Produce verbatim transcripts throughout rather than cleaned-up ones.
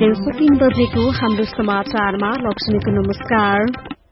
दिउँसो तीन बजेको हाम्रो समाचारमा लक्ष्मीको नमस्कार।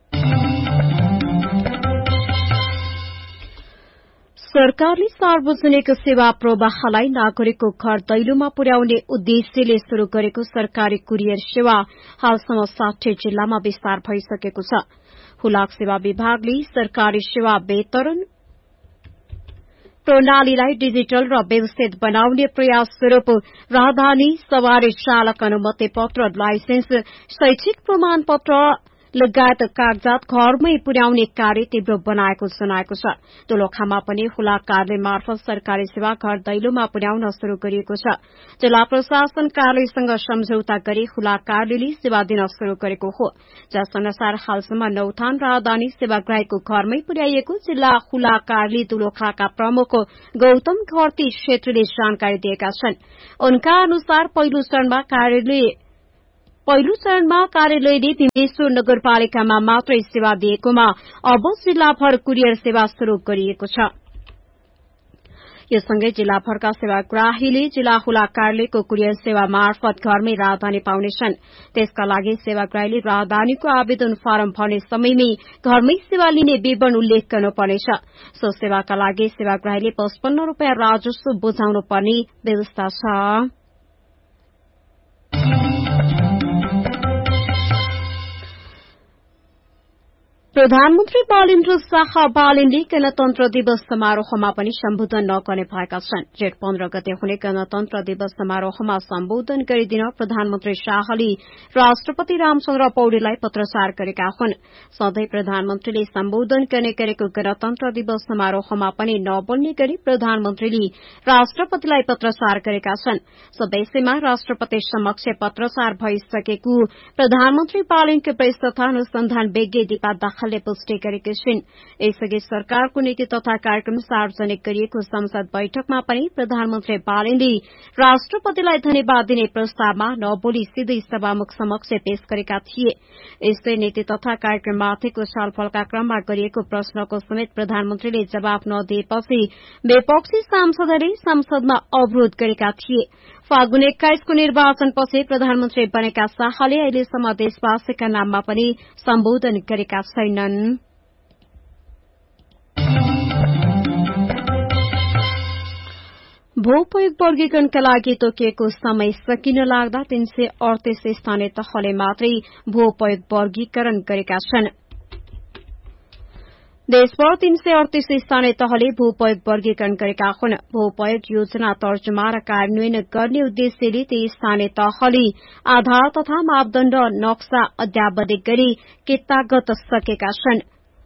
सरकारले सार्वजनिक सेवा प्रवाहलाई नागरिकको घर दैलोमा पुर्याउने उद्देश्यले शुरू गरेको सरकारी कुरियर सेवा हालसम्म साठी जिल्लामा विस्तार भइसकेको छ। हुलाक सेवा विभागले सरकारी सेवा वितरण प्रणालीलाई डिजिटल र व्यवस्थित बनाउने प्रयास स्वरूप राजधानी सवारी चालक अनुमति पत्र, लाइसेन्स, शैक्षिक प्रमाण पत्र लगायत कागजात घरमै पुर्याउने कार्य तीव्र बनाएको जनाएको छ। दोलखामा पनि हुलाक कार्यालय मार्फत सरकारी सेवा घर दैलोमा पुर्याउन शुरू गरिएको छ। जिल्ला प्रशासन कार्यालयसँग सम्झौता गरी हुलाक कार्यालयले सेवा दिन शुरू गरेको हो, जस अनुसार हालसम्म नौथान राजधानी सेवाग्राहीको घरमै पुर्याइएको जिल्ला हुलाक कार्यालय दोलखाका प्रमुख गौतम घरती क्षेत्रीले जानकारी दिएका छन्। उनका अनुसार पहिलो चरणमा कार्यालय पहिलो चरणमा कार्यालयले भीमेश्वर नगरपालिकामा मात्रै सेवा दिएकोमा अब जिल्लाभर कुरियर सेवा शुरू गरिएको छ। यससँगै जिल्लाभरका सेवाग्राहीले जिल्ला हुलाक कार्यालयको कुरियर सेवा मार्फत घरमै राजधानी पाउनेछन्। त्यसका लागि सेवाग्राहीले राजधानीको आवेदन फारम भर्ने समयमै घरमै सेवा लिने विवरण उल्लेख गर्नुपर्नेछ। सो सेवाका लागि सेवाग्राहीले पचपन्न रूपियाँ राजस्व बुझाउनु पर्ने व्यवस्था छ। प्रधानमन्त्री बालेन्द्र शाह बालेनले गणतन्त्र दिवस समारोहमा पनि सम्बोधन नगर्ने भएका छन्। जेठ पन्ध्र गते हुने गणतन्त्र दिवस समारोहमा सम्बोधन गरिदिन प्रधानमन्त्री शाहले राष्ट्रपति रामचन्द्र पौडेललाई पत्राचार गरेका हुन्। सधैँ प्रधानमन्त्रीले सम्बोधन गर्ने गरेको गणतन्त्र दिवस समारोहमा पनि नबोल्ने गरी प्रधानमन्त्रीले राष्ट्रपतिलाई पत्राचार गरेका छन्। सो विषयमा राष्ट्रपति समक्ष पत्राचार भइसकेको प्रधानमन्त्री बालेनको प्रेस तथा अनुसन्धान विज्ञ दीपा दाहालले पुष्टि गरेकी छिन्। यसअघि सरकारको नीति तथा कार्यक्रम सार्वजनिक गरिएको संसद बैठकमा पनि प्रधानमन्त्री बालेनले राष्ट्रपतिलाई धन्यवाद दिने प्रस्तावमा नबोली सिधै सभामुख समक्ष पेश गरेका थिए। यस्तै नीति तथा कार्यक्रममाथिको छलफलका क्रममा गरिएको प्रश्नको समेत प्रधानमन्त्रीले जवाब नदिएपछि विपक्षी सांसदहरूले संसदमा अवरोध गरेका थिए। फागुन एक्काइसको निर्वाचनपछि प्रधानमन्त्री बनेका शाहले अहिलेसम्म देशवासीका नाममा पनि सम्बोधन गरेका छैनन्। भूपयोग वर्गीकरणका लागि तोकिएको समय सकिन लाग्दा तीन सय अडतीस स्थानीय तहले मात्रै भूपयोग वर्गीकरण गरेका छन्। देशभर तीन सय अडतीस स्थानीय तहले भूपयोग वर्गीकरण गरेका हुन्। भूपयोग योजना तर्जुमा र कार्यान्वयन गर्ने उद्देश्यले ती स्थानीय तहले आधार तथा मापदण्ड नक्सा अद्यावधिक गरी कितागत सकेका छन्।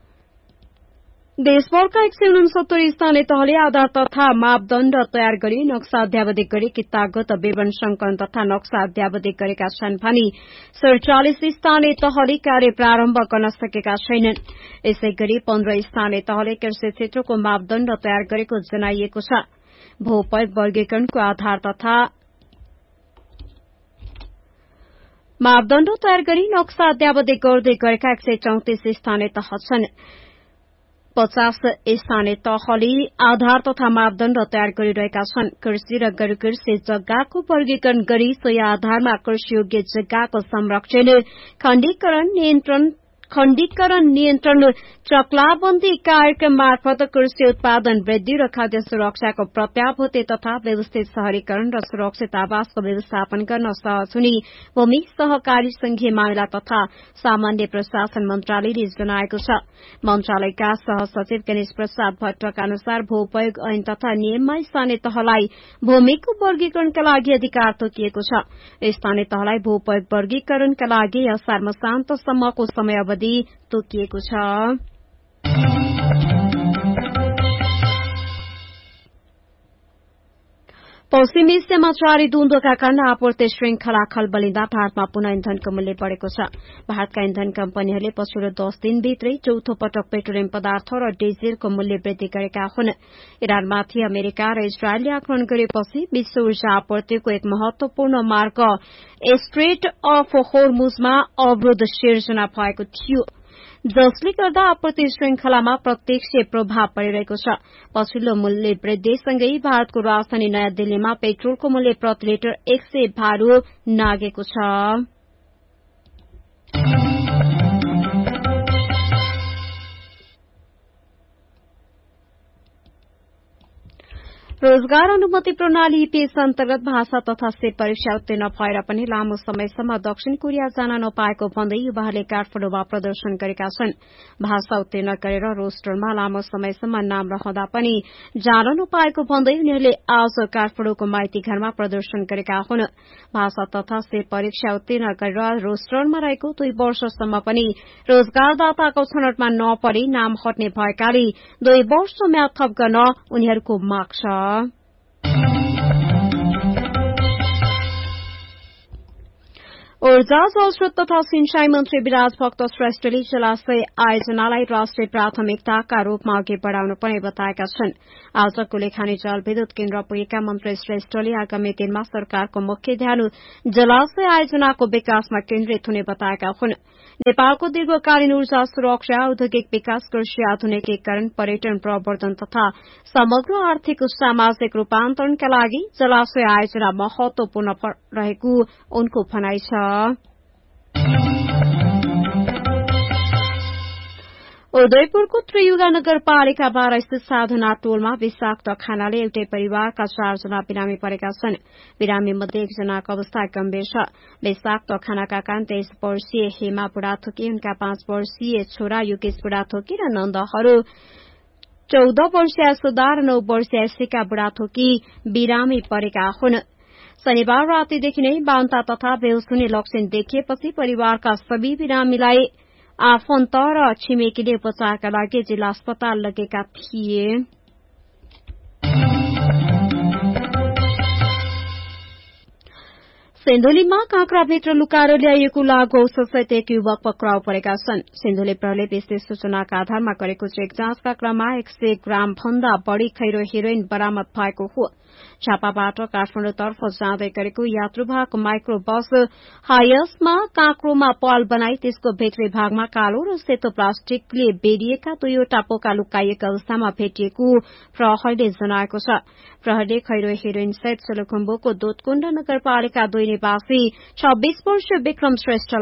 देशभरका एक सय उनसत्तर स्थानीय तहले आधार तथा मापदण्ड तयार गरी नक्सा अद्यावधिक गरी कितागत विवरण संकलन तथा नक्सा अद्यावधिक गरेका छन् भने सड़चालिस स्थानीय तहले कार्य प्रारम्भ गर्न सकेका छैनन्। यसै गरी पन्ध्र स्थानीय तहले कृषि क्षेत्रको मापदण्ड तयार गरेको जनाइएको छ। भूपयोग वर्गीकरणको आधार तथा मापदण्ड तयार गरी नक्सा अद्यावधिक गर्दै गरेका एक सय चौतिस स्थानीय तह छन्। पचास स्थानीय तहले आधार तथा मापदण्ड तयार गरिरहेका छन्। कृषि र गैर कृषि जग्गाको वर्गीकरण गरी सोही आधारमा कृषियोग्य जग्गाको संरक्षण, खण्डीकरण नियन्त्रण खण्डीकरण नियन्त्रण चक्लाबन्दी कार्यक्रम मार्फत कृषि उत्पादन वृद्धि र खाद्य सुरक्षाको प्रत्याभूति तथा व्यवस्थित शहरीकरण र सुरक्षित आवासको व्यवस्थापन गर्न सहज हुने भूमि सहकारी संघीय मामिला तथा सामान्य प्रशासन मन्त्रालयले जनाएको छ। मन्त्रालयका सहसचिव गणेश प्रसाद भट्टका अनुसार भूपयोग ऐन तथा नियममा स्थानीय तहलाई भूमिको वर्गीकरणका लागि अधिकार तोकिएको छ। स्थानीय तहलाई भूपयोग वर्गीकरणका लागि असार मसान्तसम्मको समयावधि तोकिएको छ। पश्चिमी एसियामा जारी द्वन्द्वका कारण आपूर्ति श्रृंखला खलबलिँदा भारतमा पुनः इन्धनको मूल्य बढ़ेको छ। भारतका इन्धन कम्पनीहरूले पछिल्लो दस दिनभित्रै चौथो पटक पेट्रोलियम पदार्थ र डिजेलको मूल्य वृद्धि गरेका हुन्। इरानमाथि अमेरिका र इजरायलले आक्रमण गरेपछि विश्व ऊर्जा आपूर्तिको एक महत्वपूर्ण मार्ग स्ट्रेट अफ होर्मुजमा अवरोध सिर्जना भएको थियो। जसले गर्दा आपूर्ति श्रृंखलामा प्रत्यक्ष प्रभाव परिरहेको छ। पछिल्लो मूल्य वृद्धिसँगै भारतको राजधानी नयाँ दिल्लीमा पेट्रोलको मूल्य प्रति लिटर एक सय बाह्र नागेको छ। रोजगार अनुमति प्रणाली ईपीएस अन्तर्गत भाषा तथा सेट परीक्षा उत्तीर्ण भएर पनि लामो समयसम्म दक्षिण कोरिया जान नपाएको भन्दै युवाहरूले काठमाडौँमा प्रदर्शन गरेका छन्। भाषा उत्तीर्ण गरेर रोस्टरमा लामो समयसम्म नाम रहँदा पनि जान नपाएको भन्दै उनीहरूले आज काठमाडौँको माइती घरमा प्रदर्शन गरेका हुन्। भाषा तथा सेट परीक्षा उत्तीर्ण गरेर रोस्टरमा रहेको दुई वर्षसम्म पनि रोजगारदाताको छनौटमा नपरी नाम हट्ने भएकाले दुई वर्ष म्याद थप गर्न उनीहरूको माग छ। ऊर्जा जलस्रोत तथा सिंचाई मन्त्री विराज भक्त श्रेष्ठले जलाशय आयोजनालाई राष्ट्रिय प्राथमिकताका रूपमा अघि बढ़ाउनु पर्ने बताएका छन्। आज कुलेखानी जलविद्युत केन्द्र पुगेका मन्त्री श्रेष्ठले आगामी दिनमा सरकारको मुख्य ध्यान जलाशय आयोजनाको विकासमा केन्द्रित हुने बताएका हुन्। नेपालको दीर्घकालीन ऊर्जा सुरक्षा, औद्योगिक विकास, कृषि आधुनिकीकरण, पर्यटन प्रवर्धन तथा समग्र आर्थिक सामाजिक रूपान्तरणका लागि जलाशय आयोजना महत्वपूर्ण रहेको उनको भनाइ छ। उदयपुरको त्रियुगा नगरपालिका बाह्र स्थित साधना टोलमा विषाक्त खानाले एउटै परिवारका चारजना बिरामी परेका छन्। बिरामी मध्ये एकजनाको अवस्था गम्भीर छ। विषाक्त खानाका कारण तेइस वर्षीय हेमा बुढाथोकी, उनका पाँच वर्षीय छोरा युकेश बुढाथोकी र नन्दहरू चौध वर्षीय सुधा र नौ वर्षीय सिका बुढाथोकी बिरामी परेका हुन्। शनिबार रातीदेखि नै बान्ता तथा बेहोस हुने लक्षण देखिएपछि परिवारका सबै बिरामीलाई आफन्त र छिमेकीले उपचारका लागि जिल्ला अस्पताल लगेका थिए। सिन्धुलीमा काँक्राभित्र लुकाएर ल्याइएको लागू औषधसहित एक युवक पक्राउ परेका छन्। सिन्धुली प्रहरीले विशेष सूचनाका आधारमा गरेको चेक जाँचका क्रममा एक सय ग्राम भन्दा बढ़ी खैरो हेरोइन बरामद भएको हो। झापाबाट काठमाडौँतर्फ जाँदै गरेको यात्रुवाहक माइक्रो बस हायसमा काँक्रोमा पाल बनाई त्यसको भित्री भागमा कालो र सेतो प्लास्टिकले बेरिएका दुईवटा पोका लुकाइएका अवस्थामा भेटिएको प्रहरीले जनाएको छ। प्रहरीले खैरो हेरोइन सहित सोलुखुम्बुको दुधकुण्ड नगरपालिका दुई निवासी छब्बीस वर्षीय विक्रम श्रेष्ठ